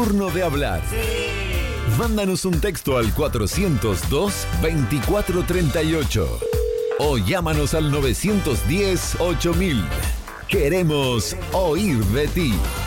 Turno de hablar. Mándanos un texto al 402-2438 o llámanos al 910-8000. Queremos oír de ti.